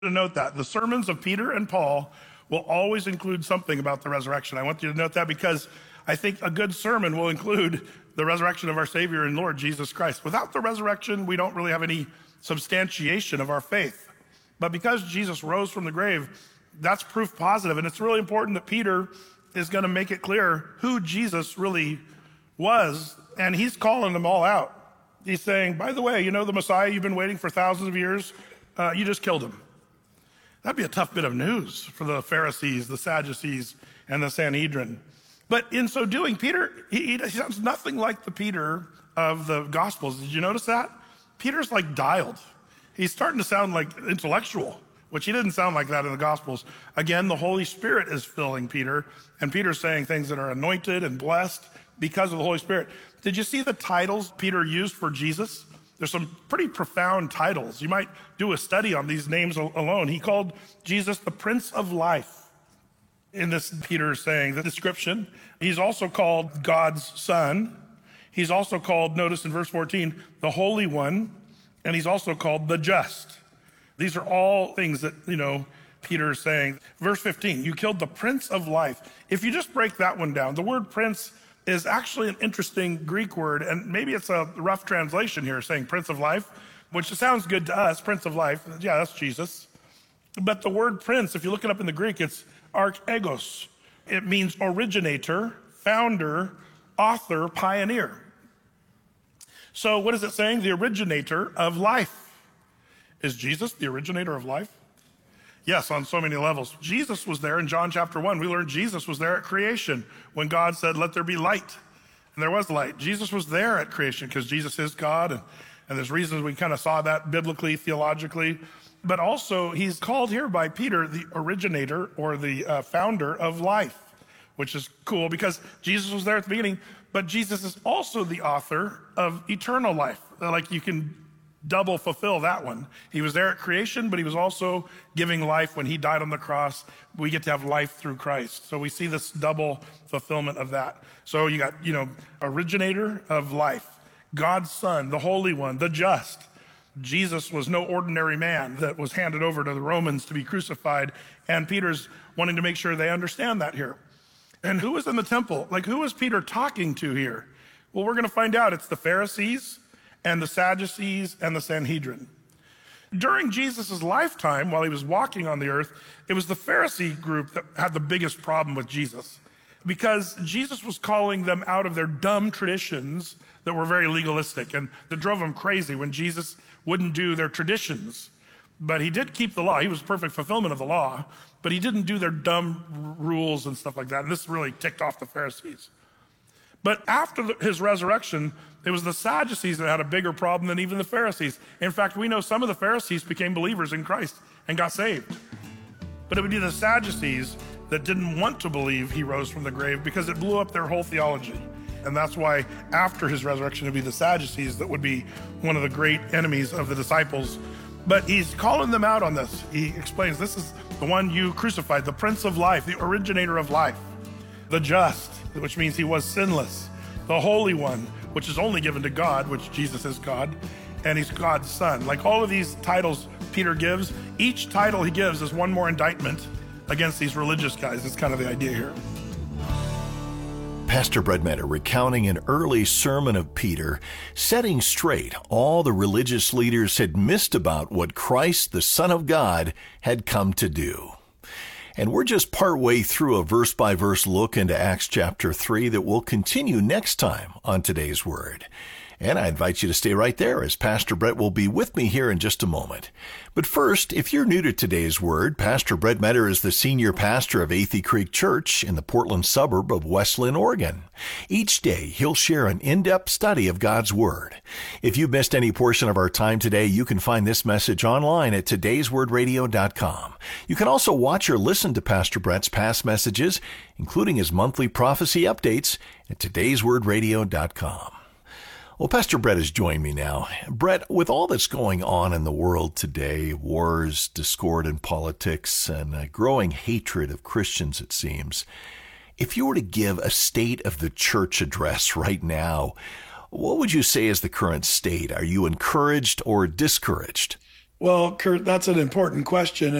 To note that the sermons of Peter and Paul will always include something about the resurrection. I want you to note that because I think a good sermon will include the resurrection of our Savior and Lord Jesus Christ. Without the resurrection, we don't really have any substantiation of our faith. But because Jesus rose from the grave, that's proof positive. And it's really important that Peter is going to make it clear who Jesus really was. And he's calling them all out. He's saying, by the way, you know the Messiah you've been waiting for thousands of years? You just killed him. That'd be a tough bit of news for the Pharisees, the Sadducees, and the Sanhedrin. But in so doing, Peter, he sounds nothing like the Peter of the Gospels. Did you notice that? Peter's like dialed. He's starting to sound like intellectual, which he didn't sound like that in the Gospels. Again, the Holy Spirit is filling Peter, and Peter's saying things that are anointed and blessed because of the Holy Spirit. Did you see the titles Peter used for Jesus? There's some pretty profound titles. You might do a study on these names alone. He called Jesus the Prince of Life. In this, Peter is saying the description. He's also called God's Son. He's also called, notice in verse 14, the Holy One. And he's also called the Just. These are all things that, Peter is saying. Verse 15, you killed the Prince of Life. If you just break that one down, the word prince is actually an interesting Greek word, and maybe it's a rough translation here saying Prince of Life, which sounds good to us, Prince of Life. Yeah, that's Jesus. But the word prince, if you look it up in the Greek, it's archegos. It means originator, founder, author, pioneer. So what is it saying? The originator of life. Is Jesus the originator of life? Yes, on so many levels. Jesus was there in John chapter 1. We learned Jesus was there at creation when God said, let there be light. And there was light. Jesus was there at creation because Jesus is God. And there's reasons we kind of saw that biblically, theologically. But also, he's called here by Peter the originator or the founder of life, which is cool because Jesus was there at the beginning. But Jesus is also the author of eternal life. Like you can double fulfill that one. He was there at creation, but he was also giving life when he died on the cross. We get to have life through Christ. So we see this double fulfillment of that. So you got, originator of life, God's Son, the Holy One, the Just. Jesus was no ordinary man that was handed over to the Romans to be crucified. And Peter's wanting to make sure they understand that here. And who was in the temple? Like, who was Peter talking to here? Well, we're going to find out. It's the Pharisees and the Sadducees and the Sanhedrin. During Jesus' lifetime, while he was walking on the earth, it was the Pharisee group that had the biggest problem with Jesus because Jesus was calling them out of their dumb traditions that were very legalistic and that drove them crazy when Jesus wouldn't do their traditions. But he did keep the law. He was perfect fulfillment of the law, but he didn't do their dumb rules and stuff like that. And this really ticked off the Pharisees. But after his resurrection, it was the Sadducees that had a bigger problem than even the Pharisees. In fact, we know some of the Pharisees became believers in Christ and got saved. But it would be the Sadducees that didn't want to believe he rose from the grave because it blew up their whole theology. And that's why after his resurrection, it would be the Sadducees that would be one of the great enemies of the disciples. But he's calling them out on this. He explains, this is the one you crucified, the Prince of Life, the originator of life, the Just, which means he was sinless, the Holy One, which is only given to God, which Jesus is God, and he's God's Son. Like all of these titles Peter gives, each title he gives is one more indictment against these religious guys. That's kind of the idea here. Pastor Brett Metter recounting an early sermon of Peter, setting straight all the religious leaders had missed about what Christ, the Son of God, had come to do. And we're just partway through a verse-by-verse look into Acts chapter 3 that will continue next time on Today's Word. And I invite you to stay right there as Pastor Brett will be with me here in just a moment. But first, if you're new to Today's Word, Pastor Brett Metter is the senior pastor of Athey Creek Church in the Portland suburb of West Linn, Oregon. Each day, he'll share an in-depth study of God's Word. If you've missed any portion of our time today, you can find this message online at todayswordradio.com. You can also watch or listen to Pastor Brett's past messages, including his monthly prophecy updates, at todayswordradio.com. Well, Pastor Brett has joined me now. Brett, with all that's going on in the world today, wars, discord in politics, and a growing hatred of Christians, it seems, if you were to give a state of the church address right now, what would you say is the current state? Are you encouraged or discouraged? Well, Kurt, that's an important question.